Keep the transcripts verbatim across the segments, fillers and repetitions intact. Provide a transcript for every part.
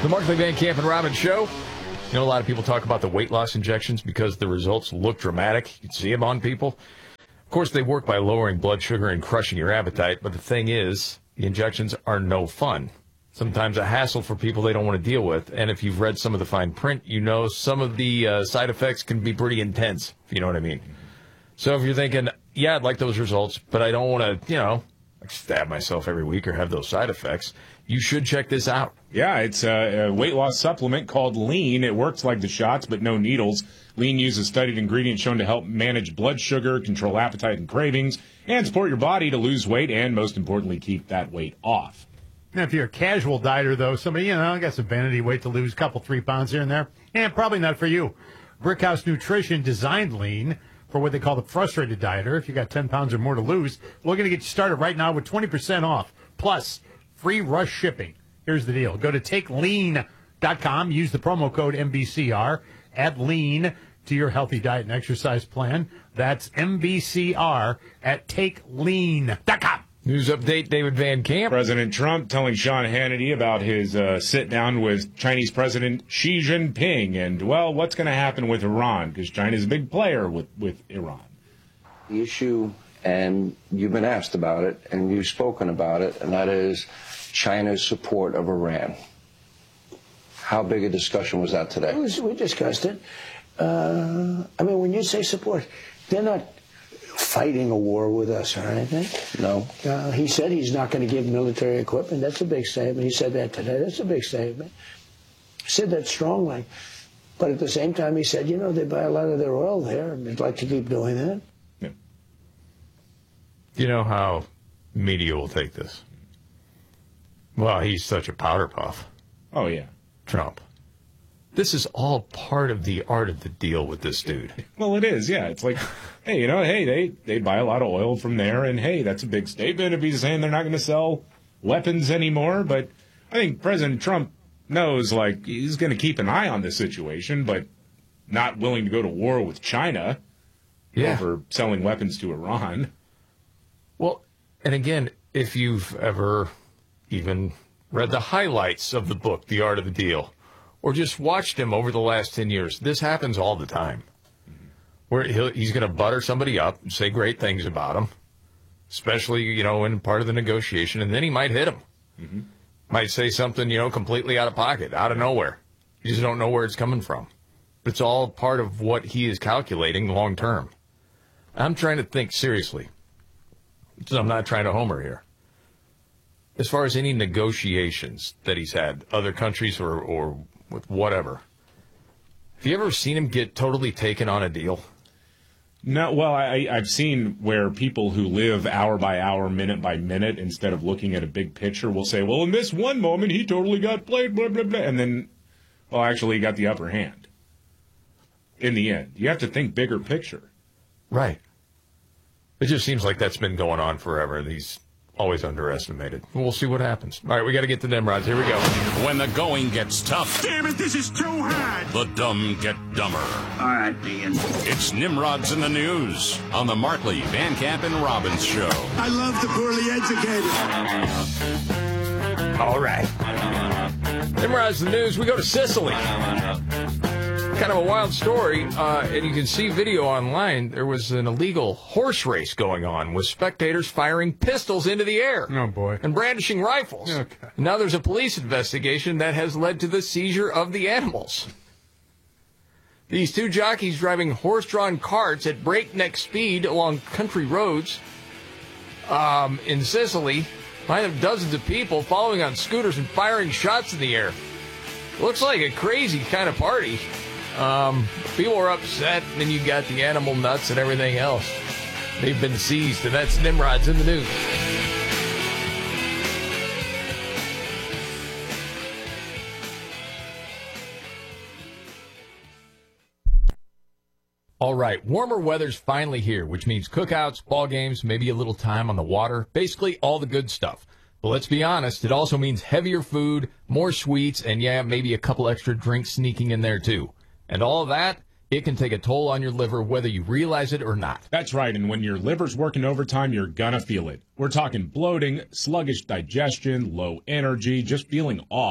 The Markley, Van Camp, and Robbins Show. You know, a lot of people talk about the weight loss injections because the results look dramatic. You can see them on people. Of course, they work by lowering blood sugar and crushing your appetite. But the thing is, the injections are no fun. Sometimes a hassle for people they don't want to deal with. And if you've read some of the fine print, you know some of the uh, side effects can be pretty intense, if you know what I mean. So if you're thinking, yeah, I'd like those results, but I don't want to, you know, stab myself every week or have those side effects, you should check this out. Yeah, it's a, a weight loss supplement called Lean. It works like the shots, but no needles. Lean uses studied ingredients shown to help manage blood sugar, control appetite and cravings, and support your body to lose weight and, most importantly, keep that weight off. Now, if you're a casual dieter, though, somebody, you know, got some vanity weight to lose, a couple, three pounds here and there, and probably not for you. Brickhouse Nutrition designed Lean for what they call the frustrated dieter. If you got ten pounds or more to lose, we're going to get you started right now with twenty percent off, plus free rush shipping. Here's the deal. Go to take lean dot com, use the promo code M B C R, add lean to your healthy diet and exercise plan. That's M B C R at take lean dot com. News update, David Van Camp. President Trump telling Sean Hannity about his uh, sit-down with Chinese President Xi Jinping and, well, what's going to happen with Iran, because China's a big player with, with Iran. The issue, and you've been asked about it, and you've spoken about it, and that is China's support of Iran. How big a discussion was that today? We, we discussed it. Uh, I mean, when you say support, they're not fighting a war with us or anything. No. Uh, he said he's not going to give military equipment. That's a big statement. He said that today. That's a big statement. He said that strongly. But at the same time, he said, you know, they buy a lot of their oil there, and they'd like to keep doing that. Yeah. You know how media will take this? Well, he's such a powder puff. Oh, yeah. Trump. This is all part of the art of the deal with this dude. Well, it is, yeah. It's like, hey, you know, hey, they, they buy a lot of oil from there, and hey, that's a big statement if he's saying they're not going to sell weapons anymore. But I think President Trump knows, like, he's going to keep an eye on this situation, but not willing to go to war with China Yeah. over selling weapons to Iran. Well, and again, if you've ever even read the highlights of the book, The Art of the Deal, or just watched him over the last ten years, this happens all the time. Where he'll, he's going to butter somebody up and say great things about them, especially, you know, in part of the negotiation, and then he might hit him. Mm-hmm. Might say something, you know, completely out of pocket, out of nowhere. You just don't know where it's coming from. But it's all part of what he is calculating long term. I'm trying to think seriously. So I'm not trying to homer here. As far as any negotiations that he's had, other countries or, or with whatever, have you ever seen him get totally taken on a deal? No, well, I, I've seen where people who live hour by hour, minute by minute, instead of looking at a big picture, will say, well, in this one moment, he totally got played, blah, blah, blah. And then, well, actually, he got the upper hand. In the end, you have to think bigger picture. Right. It just seems like that's been going on forever. He's always underestimated. We'll see what happens. All right, we got to get to Nimrods. Here we go. When the going gets tough, Damn it, this is too hard. the dumb get dumber. All right, Ian. It's Nimrods in the News on the Markley, Van Camp, and Robbins Show. I love the poorly educated. All right. Nimrods in the News. We go to Sicily. Kind of a wild story, uh, and you can see video online. There was an illegal horse race going on with spectators firing pistols into the air. Oh, boy. And brandishing rifles. Okay. Now there's a police investigation that has led to the seizure of the animals. These two jockeys driving horse-drawn carts at breakneck speed along country roads um, in Sicily, behind them dozens of people following on scooters and firing shots in the air. Looks like a crazy kind of party. Um, people are upset, and then you got the animal nuts and everything else. They've been seized, and that's Nimrods in the News. All right, warmer weather's finally here, which means cookouts, ball games, maybe a little time on the water, basically all the good stuff. But let's be honest, it also means heavier food, more sweets, and yeah, maybe a couple extra drinks sneaking in there too. And all of that, it can take a toll on your liver whether you realize it or not. That's right, and when your liver's working overtime, you're gonna feel it. We're talking bloating, sluggish digestion, low energy, just feeling off.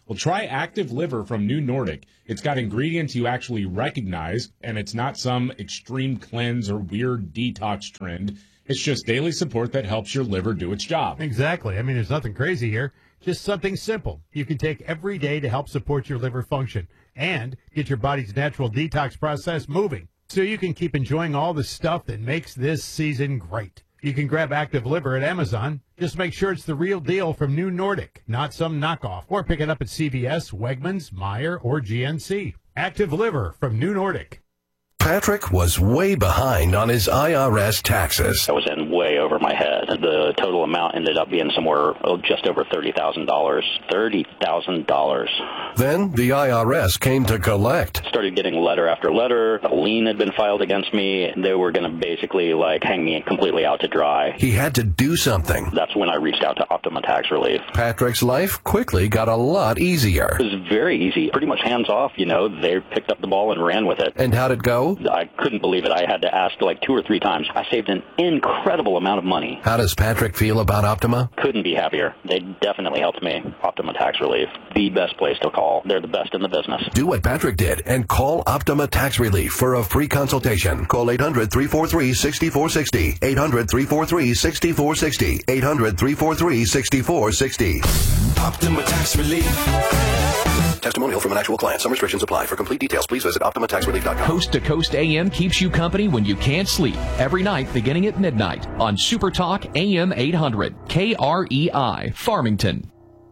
Well, try Active Liver from New Nordic. It's got ingredients you actually recognize, and it's not some extreme cleanse or weird detox trend. It's just daily support that helps your liver do its job. Exactly. I mean, there's nothing crazy here. Just something simple you can take every day to help support your liver function and get your body's natural detox process moving so you can keep enjoying all the stuff that makes this season great. You can grab Active Liver at Amazon. Just make sure it's the real deal from New Nordic, not some knockoff. Or pick it up at C V S, Wegmans, Meijer, or G N C. Active Liver from New Nordic. Patrick was way behind on his I R S taxes. I was in way over my head. The total amount ended up being somewhere oh, just over thirty thousand dollars. thirty thousand dollars. Then the I R S came to collect. Started getting letter after letter. A lien had been filed against me. They were going to basically like hang me completely out to dry. He had to do something. That's when I reached out to Optima Tax Relief. Patrick's life quickly got a lot easier. It was very easy. Pretty much hands off, you know. They picked up the ball and ran with it. And how'd it go? I couldn't believe it. I had to ask like two or three times. I saved an incredible amount of money. How does Patrick feel about Optima? Couldn't be happier. They definitely helped me. Optima Tax Relief, the best place to call. They're the best in the business. Do what Patrick did and call Optima Tax Relief for a free consultation. Call eight hundred, three four three, six four six zero. eight hundred, three four three, six four six zero. eight hundred, three four three, six four six zero. Optima Tax Relief. Testimonial from an actual client. Some restrictions apply. For complete details, please visit Optima Tax Relief dot com. Coast to Coast A M keeps you company when you can't sleep. Every night beginning at midnight on Super Talk A M eight hundred. K R E I, Farmington.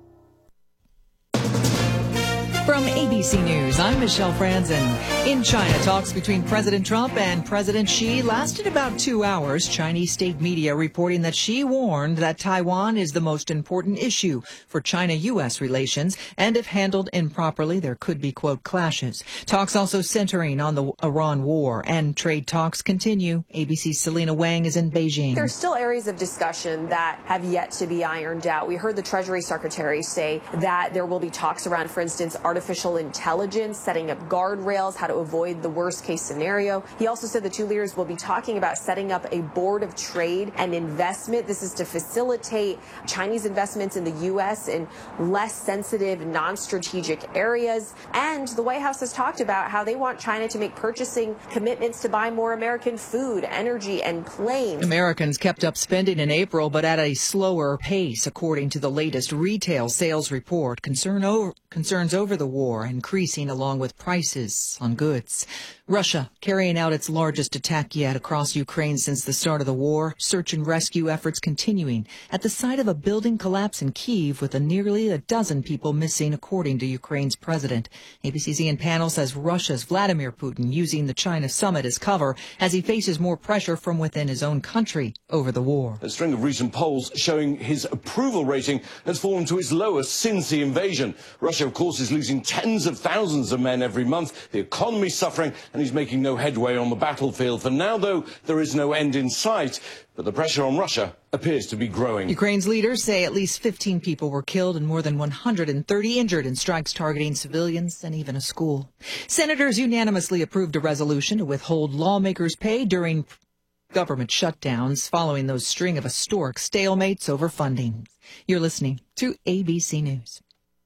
From A B C News, I'm Michelle Franzen. In China, talks between President Trump and President Xi lasted about two hours. Chinese state media reporting that Xi warned that Taiwan is the most important issue for China-U S relations, and if handled improperly, there could be, quote, clashes. Talks also centering on the Iran war, and trade talks continue. A B C's Selena Wang is in Beijing. There are still areas of discussion that have yet to be ironed out. We heard the Treasury Secretary say that there will be talks around, for instance, artificial intelligence, setting up guardrails, how to avoid the worst case scenario. He also said the two leaders will be talking about setting up a board of trade and investment. This is to facilitate Chinese investments in the U S in less sensitive, non-strategic areas. And the White House has talked about how they want China to make purchasing commitments to buy more American food, energy, and planes. Americans kept up spending in April, but at a slower pace, according to the latest retail sales report. Concern over, concerns over the war increasing along with prices on goods. Russia carrying out its largest attack yet across Ukraine since the start of the war. Search and rescue efforts continuing at the site of a building collapse in Kyiv with a nearly a dozen people missing, according to Ukraine's president. A B C's Ian Pannell says Russia's Vladimir Putin using the China summit as cover as he faces more pressure from within his own country over the war. A string of recent polls showing his approval rating has fallen to its lowest since the invasion. Russia, of course, is losing tens of thousands of men every month. The economy's suffering, and he's making no headway on the battlefield. For now, though, there is no end in sight. But the pressure on Russia appears to be growing. Ukraine's leaders say at least fifteen people were killed and more than one hundred thirty injured in strikes targeting civilians and even a school. Senators unanimously approved a resolution to withhold lawmakers' pay during government shutdowns following those string of historic stalemates over funding. You're listening to A B C News.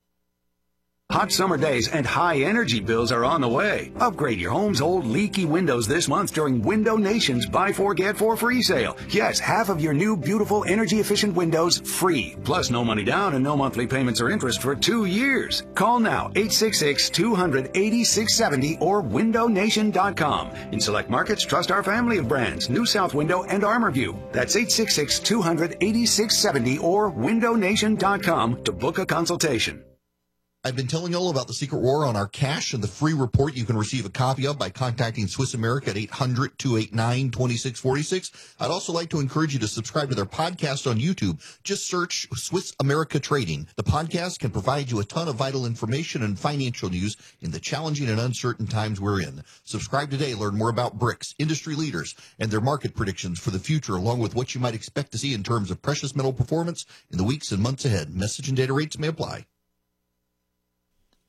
Hot summer days and high energy bills are on the way. Upgrade your home's old leaky windows this month during Window Nation's Buy Four Get Four free sale. Yes, half of your new beautiful energy efficient windows free. Plus no money down and no monthly payments or interest for two years. Call now eight six six, two hundred, eighty-six seventy or window nation dot com. In select markets, trust our family of brands, New South Window and ArmorView. That's eight six six, two hundred, eighty-six seventy or window nation dot com to book a consultation. I've been telling you all about the secret war on our cash and the free report you can receive a copy of by contacting Swiss America at eight hundred, two eight nine, two six four six. I'd also like to encourage you to subscribe to their podcast on YouTube. Just search Swiss America Trading. The podcast can provide you a ton of vital information and financial news in the challenging and uncertain times we're in. Subscribe today. Learn more about BRICS, industry leaders, and their market predictions for the future, along with what you might expect to see in terms of precious metal performance in the weeks and months ahead. Message and data rates may apply.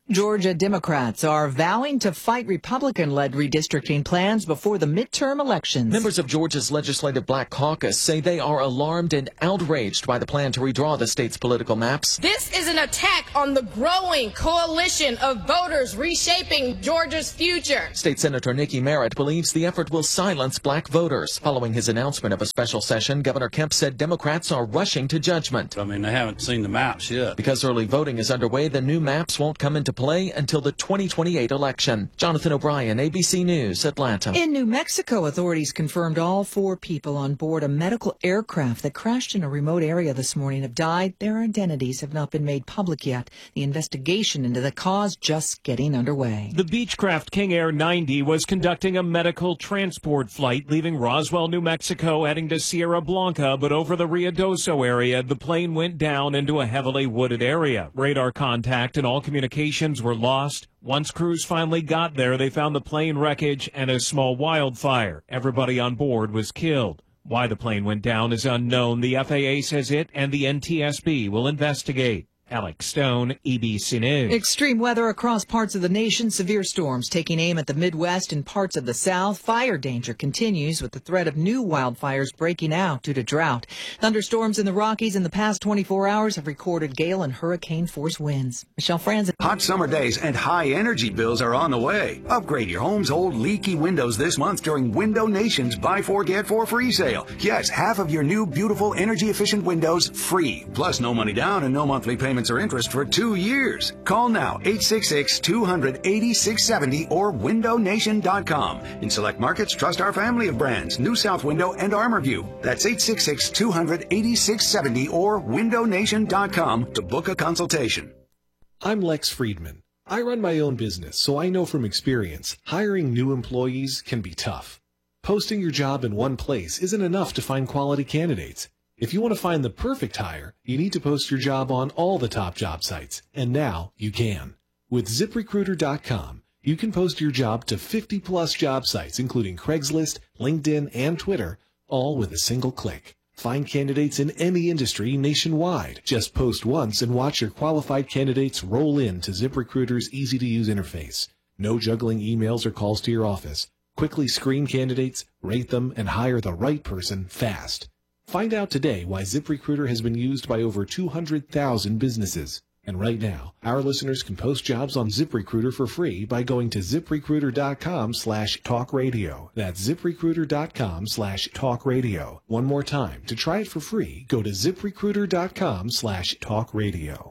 Georgia Democrats are vowing to fight Republican-led redistricting plans before the midterm elections. Members of Georgia's Legislative Black Caucus say they are alarmed and outraged by the plan to redraw the state's political maps. This is an attack on the growing coalition of voters reshaping Georgia's future. State Senator Nikki Merritt believes the effort will silence black voters. Following his announcement of a special session, Governor Kemp said Democrats are rushing to judgment. I mean, they haven't seen the maps yet. Because early voting is underway, the new maps won't come into play until the twenty twenty-eight election. Jonathan O'Brien, A B C News, Atlanta. In New Mexico, authorities confirmed all four people on board a medical aircraft that crashed in a remote area this morning have died. Their identities have not been made public yet. The investigation into the cause just getting underway. The Beechcraft King Air ninety was conducting a medical transport flight leaving Roswell, New Mexico, heading to Sierra Blanca, but over the Ruidoso area, the plane went down into a heavily wooded area. Radar contact and all communications were lost. Once crews finally got there, they found the plane wreckage and a small wildfire. Everybody on board was killed. Why the plane went down is unknown. The F A A says it and the N T S B will investigate. Alex Stone, E B C News. Extreme weather across parts of the nation. Severe storms taking aim at the Midwest and parts of the South. Fire danger continues with the threat of new wildfires breaking out due to drought. Thunderstorms in the Rockies in the past twenty-four hours have recorded gale and hurricane force winds. Michelle Franzen. Hot summer days and high energy bills are on the way. Upgrade your home's old leaky windows this month during Window Nation's Buy Four Get Four free sale. Yes, half of your new beautiful energy efficient windows free. Plus no money down and no monthly payment or interest for two years. Call now, eight six six, two hundred, eighty-six seventy or window nation dot com. In select markets, trust our family of brands, New South Window and ArmorView. That's eight six six, two hundred, eighty-six seventy or window nation dot com to book a consultation. I'm Lex Friedman. I run my own business, so I know from experience, hiring new employees can be tough. Posting your job in one place isn't enough to find quality candidates. If you want to find the perfect hire, you need to post your job on all the top job sites, and now you can. With zip recruiter dot com, you can post your job to fifty plus job sites, including Craigslist, LinkedIn, and Twitter, all with a single click. Find candidates in any industry nationwide. Just post once and watch your qualified candidates roll in to ZipRecruiter's easy-to-use interface. No juggling emails or calls to your office. Quickly screen candidates, rate them, and hire the right person fast. Find out today why ZipRecruiter has been used by over two hundred thousand businesses. And right now, our listeners can post jobs on ZipRecruiter for free by going to zip recruiter dot com slash talk radio. That's zip recruiter dot com slash talk radio. One more time, to try it for free, go to zip recruiter dot com slash talk radio.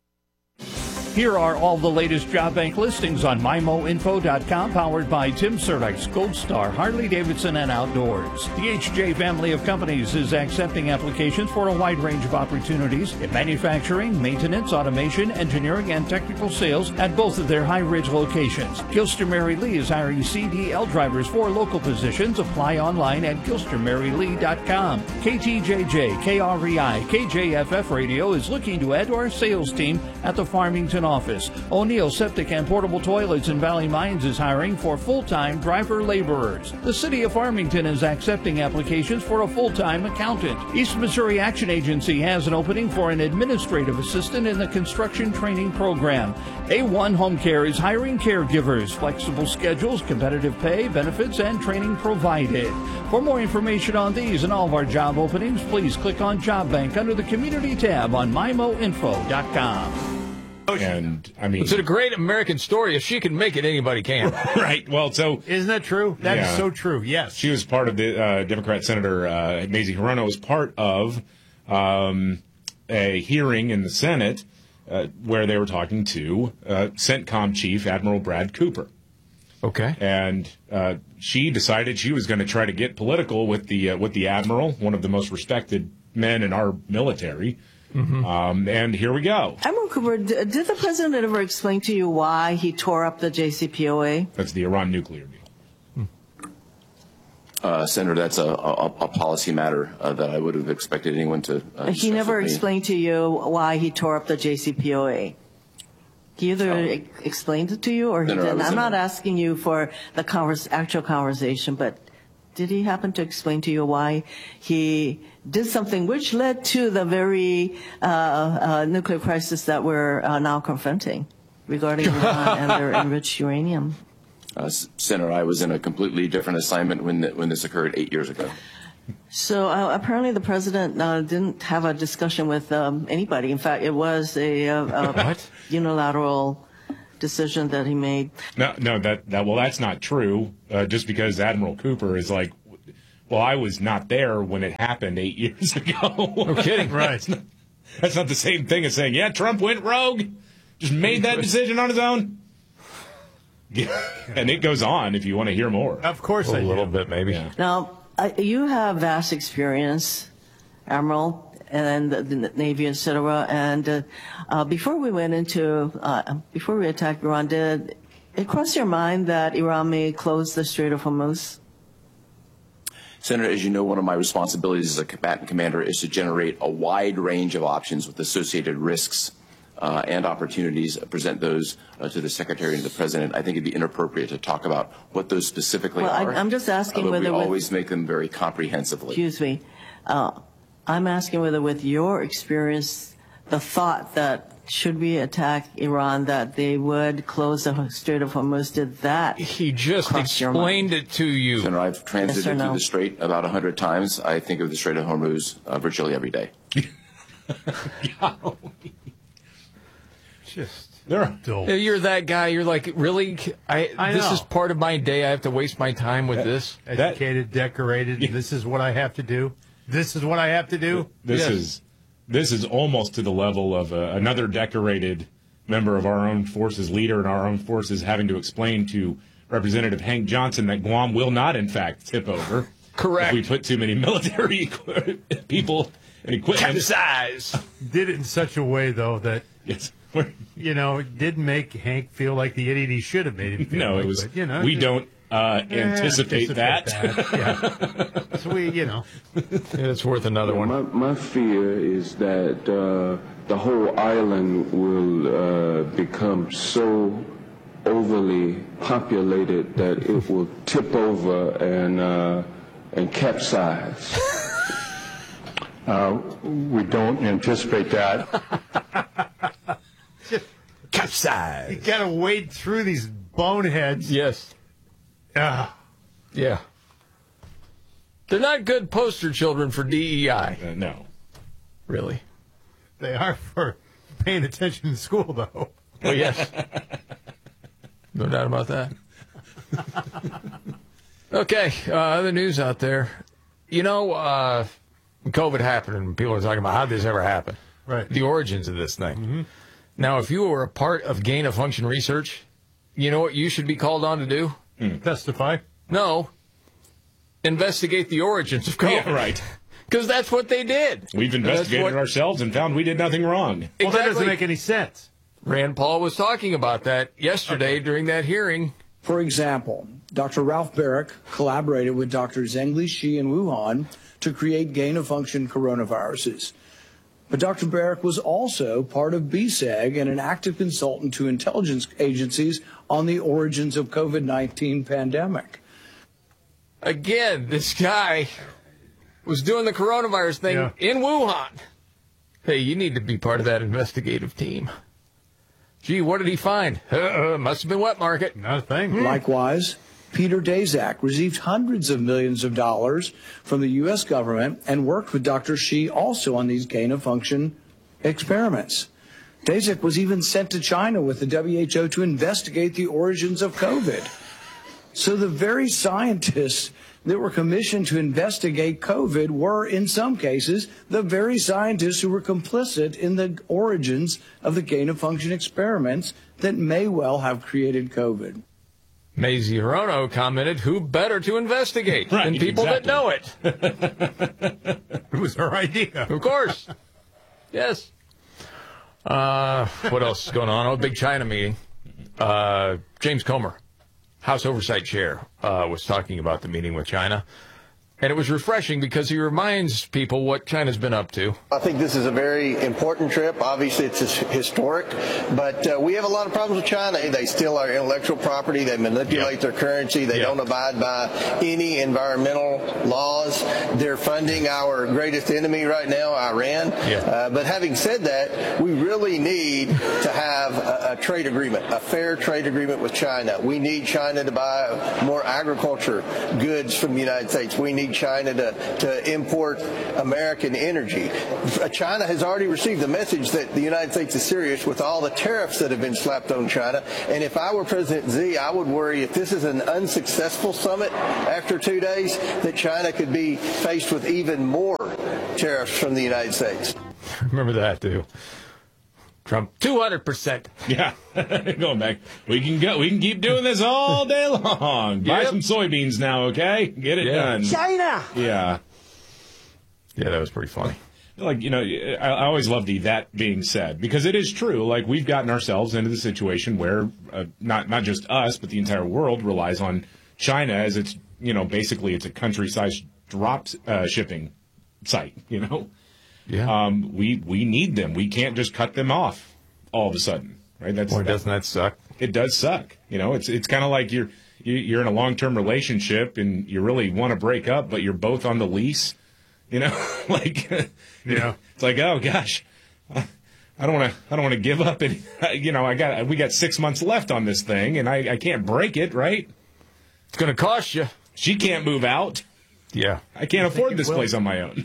Here are all the latest job bank listings on my mo info dot com, powered by Tim Surdick's Gold Star, Harley Davidson and Outdoors. The H J family of companies is accepting applications for a wide range of opportunities in manufacturing, maintenance, automation, engineering, and technical sales at both of their High Ridge locations. Gilster Mary Lee is hiring C D L drivers for local positions. Apply online at gilster mary lee dot com. K T J J, K R E I, K J F F Radio is looking to add to our sales team at the Farmington office. O'Neill Septic and Portable Toilets in Valley Mines is hiring for full-time driver laborers. The City of Farmington is accepting applications for a full-time accountant. East Missouri Action Agency has an opening for an administrative assistant in the construction training program. A one Home Care is hiring caregivers, flexible schedules, competitive pay, benefits, and training provided. For more information on these and all of our job openings, please click on Job Bank under the Community tab on my mo info dot com. And I mean, it's a great American story. If she can make it, anybody can. Right. Well, so isn't that true? That yeah. is so true. Yes. She was part of the uh, Democrat Senator uh, Mazie Hirono was part of um, a hearing in the Senate uh, where they were talking to uh, CENTCOM Chief Admiral Brad Cooper. Okay. And uh, she decided she was going to try to get political with the uh, with the admiral, one of the most respected men in our military. Mm-hmm. Um, and here we go. Admiral Cooper, did the president ever explain to you why he tore up the J C P O A? That's the Iran nuclear deal. Uh, Senator, that's a, a, a policy matter uh, that I would have expected anyone to uh, He never explained to you why he tore up the J C P O A. He either oh. e- explained it to you or he Senator, didn't. I'm not Senator. asking you for the converse, actual conversation, but did he happen to explain to you why he did something which led to the very uh, uh, nuclear crisis that we're uh, now confronting? regarding Iran and their enriched uranium? Uh, Senator, I was in a completely different assignment when, the, when this occurred eight years ago. So uh, apparently the president uh, didn't have a discussion with um, anybody. In fact, it was a, a, a unilateral decision that he made. No, no, that, that well, that's not true. Uh, just because Admiral Cooper is like, well, I was not there when it happened eight years ago. No kidding, right? That's not, that's not the same thing as saying, yeah, Trump went rogue, just made that decision on his own. Yeah. And it goes on if you want to hear more. Of course, a I little do. bit, maybe. Yeah. Now, uh, you have vast experience, Admiral, and the, the Navy, et cetera. And uh, uh, before we went into, uh, before we attacked Iran, did it cross your mind that Iran may close the Strait of Hormuz? Senator, as you know, one of my responsibilities as a combatant commander is to generate a wide range of options with associated risks uh, and opportunities, uh, present those uh, to the Secretary and the President. I think it'd be inappropriate to talk about what those specifically well, are. I, I'm just asking uh, whether we with, always make them very comprehensively. Excuse me. Uh, I'm asking whether with your experience, the thought that should we attack Iran, that they would close the Strait of Hormuz, did that He just cross your mind? explained it to you. Senator, I've transited Yes or no? through the Strait about a hundred times. I think of the Strait of Hormuz uh, virtually every day. Just They're, dull. you're that guy. You're like, really? I, I this know. is part of my day. I have to waste my time with That- this. Educated, decorated. This is what I have to do. This is what I have to do. This Yes. is this is almost to the level of uh, another decorated member of our own forces, leader in our own forces, having to explain to Representative Hank Johnson that Guam will not, in fact, tip over. Correct. If we put too many military people and equipment. Capsize. Did it in such a way, though, that, Yes. you know, it didn't make Hank feel like the idiot he should have made him feel No, like. it was. But, you know, we just- don't uh, eh, anticipate, that. that. Yeah. So we, you know. Yeah, it's worth another one. My, my fear is that uh, the whole island will uh, become so overly populated that it will tip over and uh, and capsize. Uh, we don't anticipate that. Capsize. You got to wade through these boneheads. Yes. Ah. Yeah. They're not good poster children for D E I. Uh, no. Really. They are for paying attention in school, though. Well, yes. No doubt about that. Okay, uh, other news out there. You know, uh, when COVID happened, and people are talking about how did this ever happen? Right. The origins of this thing. Mm-hmm. Now, if you were a part of gain-of-function research, you know what you should be called on to do? Mm. Testify. No. Investigate the origins of COVID. Yeah, right. Because that's what they did. We've And investigated that's it what- ourselves and found we did nothing wrong. Well, that doesn't make any sense. Rand Paul was talking about that yesterday during that hearing. For example, Doctor Ralph Barrick collaborated with Doctor Zhengli Shi in Wuhan to create gain-of-function coronaviruses. But Doctor Barrick was also part of B S E G and an active consultant to intelligence agencies on the origins of COVID nineteen pandemic. Again, this guy was doing the coronavirus thing Yeah. in Wuhan. Hey, you need to be part of that investigative team. Gee, what did he find? Uh, must have been wet market. Not a thing. Likewise, Peter Daszak received hundreds of millions of dollars from the U S government and worked with Doctor Shi also on these gain-of-function experiments. Daszak was even sent to China with the W H O to investigate the origins of COVID. So the very scientists that were commissioned to investigate COVID were, in some cases, the very scientists who were complicit in the origins of the gain-of-function experiments that may well have created COVID. Mazie Hirono commented, who better to investigate Right, than people exactly. that know it? It was her idea. Of course. Yes. Uh, what else is going on? Oh, big China meeting. Uh, James Comer, House Oversight Chair, uh, was talking about the meeting with China. And it was refreshing because he reminds people what China's been up to. I think this is a very important trip. Obviously, it's historic, but uh, we have a lot of problems with China. They steal our intellectual property. They manipulate Yep. their currency. They Yep. don't abide by any environmental laws. They're funding our greatest enemy right now, Iran. Yeah. Uh, but having said that, we really need to have a, a trade agreement, a fair trade agreement with China. We need China to buy more agriculture goods from the United States. We need China to, to import American energy. China has already received the message that the United States is serious with all the tariffs that have been slapped on China. And if I were President Xi, I would worry if this is an unsuccessful summit after two days, that China could be faced with even more tariffs from the United States. Remember that, too. Trump, two hundred percent. Yeah, going back. We can go. We can keep doing this all day long. Buy Yep. some soybeans now, okay? Get it Yeah. done. China. Yeah. Yeah, that was pretty funny. Like, you know, I, I always love the that being said, because it is true. Like, we've gotten ourselves into the situation where uh, not not just us, but the entire world relies on China as it's, you know, basically it's a country-sized drop uh, shipping site, you know? Yeah. Um, we, we need them. We can't just cut them off all of a sudden, right? That's, Boy, doesn't that suck? It does suck. You know, it's it's kind of like you're you- you're in a long-term relationship and you really want to break up, but you're both on the lease. You know, like, yeah, it's like, oh gosh, I don't want to, I don't want to give up. And you know, I got, we got six months left on this thing, and I, I can't break it, right? It's going to cost you. She can't move out. Yeah, I can't I afford think this it will. place on my own.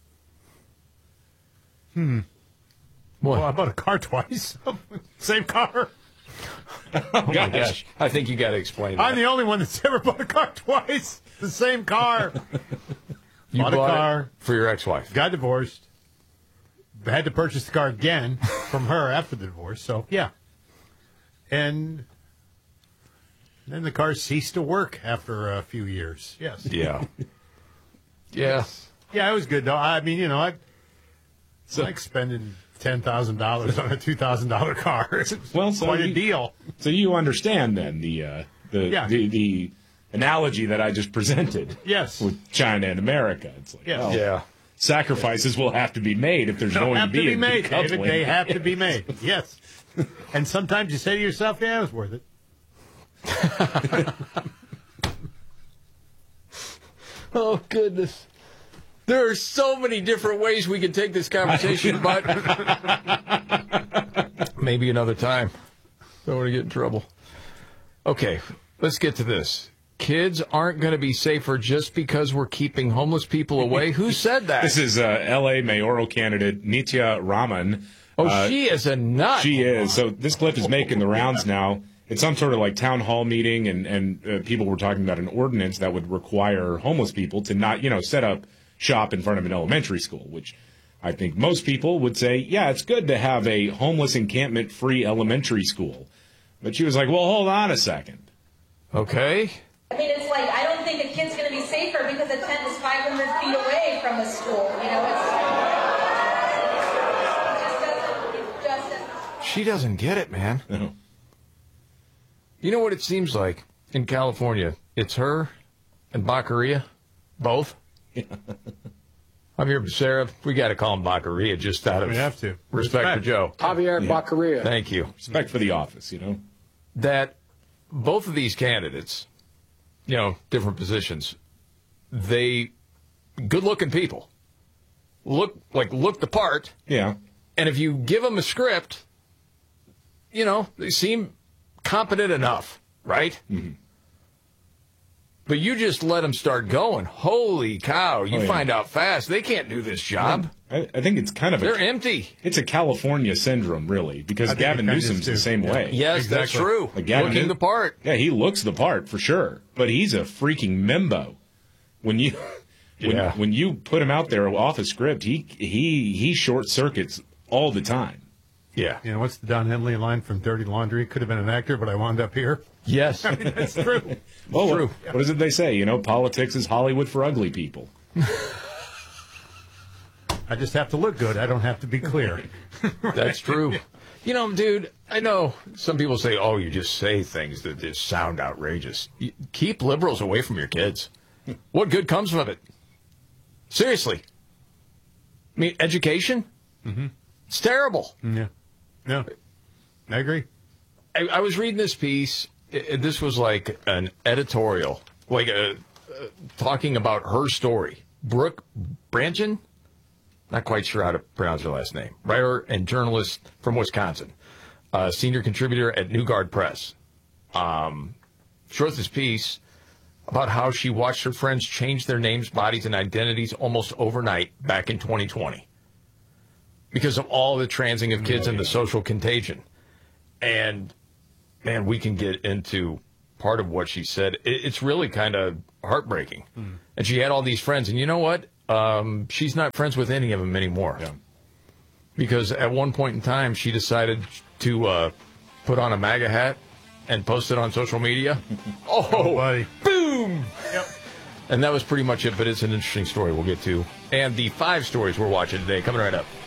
Hmm. What? Well, I bought a car twice. Same car. Oh my gosh. I think you got to explain that. I'm the only one that's ever bought a car twice. The same car. You bought a bought it car for your ex-wife. Got divorced. Had to purchase the car again from her after the divorce. So yeah, and then the car ceased to work after a few years. Yes. Yeah. Yeah. Yeah, it was good though. I mean, you know, I so, like spending ten thousand dollars on a two thousand dollar car. It's Well, so quite a you- deal. So you understand then the uh, the, Yeah. the the analogy that I just presented. Yes. With China and America, it's like, Yes. well, Yeah. sacrifices will have to be made if there's They going have to be, to be a made, David. decoupling. They have to be made. Yes. And sometimes you say to yourself, "Yeah, it was worth it." Oh, goodness. There are so many different ways we could take this conversation, but maybe another time. Don't want to get in trouble. Okay, let's get to this. Kids aren't going to be safer just because we're keeping homeless people away. Who said that? This is uh, L A mayoral candidate Nitya Raman. Oh, Uh, she is a nut. She is. So this clip is making the rounds now. It's some sort of like town hall meeting, and, and uh, people were talking about an ordinance that would require homeless people to not, you know, set up shop in front of an elementary school, which I think most people would say, yeah, it's good to have a homeless encampment-free elementary school. But she was like, well, hold on a second. Okay. I mean, it's like, I don't think a kid's going to be safer because a tent is five hundred feet away from a school. You know, it's, it just doesn't, it just doesn't. She doesn't get it, man. No. You know what it seems like in California? It's her and Baccaria, both. I'm here with Sarah. We got to call him Baccaria just out of We have to. respect, Respect. for Joe. Javier Yeah. Baccaria. Thank you. Respect for the office, you know? That both of these candidates, you know, different positions, they good-looking people, look like look the part. Yeah. And if you give them a script, you know, they seem competent enough, right? Mm-hmm. But you just let them start going. Holy cow. You Oh, yeah. find out fast. They can't do this job. I, I think it's kind of a... They're empty. It's a California syndrome, really, because I think Gavin it kinda is, Newsom's the too. same Yeah. way. Yes, Exactly. that's true. Like Gavin Looking New- the part. Yeah, he looks the part for sure, but he's a freaking membo. When you when, Yeah. when you put him out there off a script, he he he short circuits all the time. Yeah. You know, what's the Don Henley line from Dirty Laundry? Could have been an actor, but I wound up here. Yes. I mean, that's true. Well, true. What, what is it they say? You know, politics is Hollywood for ugly people. I just have to look good. I don't have to be clear. That's true. You know, dude, I know some people say, oh, you just say things that just sound outrageous. You keep liberals away from your kids. What good comes from it? Seriously. I mean, education? Mm-hmm. It's terrible. Yeah. No. I agree. I, I was reading this piece. It, this was like an editorial, like a, uh, talking about her story. Brooke Branchen? Not quite sure how to pronounce her last name. Writer and journalist from Wisconsin. uh, senior contributor at New Guard Press. Um, she wrote this piece about how she watched her friends change their names, bodies, and identities almost overnight back in twenty twenty because of all the transing of kids and the social contagion. And, man, we can get into part of what she said. It, it's really kind of heartbreaking. Mm. And she had all these friends. And you know what? Um, she's not friends with any of them anymore. Yeah. Because at one point in time, she decided to uh, put on a MAGA hat and post it on social media. Oh, oh buddy. Boom! Yep. And that was pretty much it, but it's an interesting story we'll get to. And the five stories we're watching today, coming right up.